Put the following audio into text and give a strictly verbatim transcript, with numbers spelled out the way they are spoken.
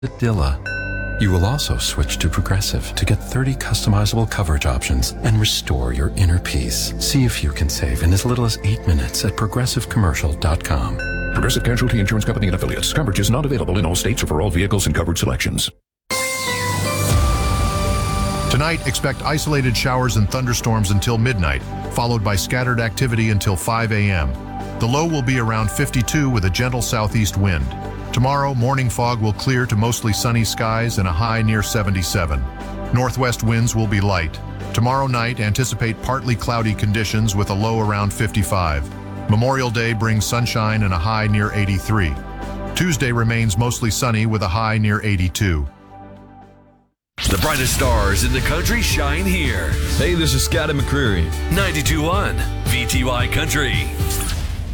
Dilla. You will also switch to Progressive to get thirty customizable coverage options and restore your inner peace. See if you can save in as little as eight minutes at progressive commercial dot com. Progressive Casualty Insurance Company and Affiliates. Coverage is not available in all states or for all vehicles and coverage selections. Tonight, expect isolated showers and thunderstorms until midnight, followed by scattered activity until five a.m. The low will be around fifty-two with a gentle southeast wind. Tomorrow, morning fog will clear to mostly sunny skies and a high near seventy-seven. Northwest winds will be light. Tomorrow night, anticipate partly cloudy conditions with a low around fifty-five. Memorial Day brings sunshine and a high near eighty-three. Tuesday remains mostly sunny with a high near eighty-two. The brightest stars in the country shine here. Hey, this is Scotty McCreery. ninety-two point one V T Y Country.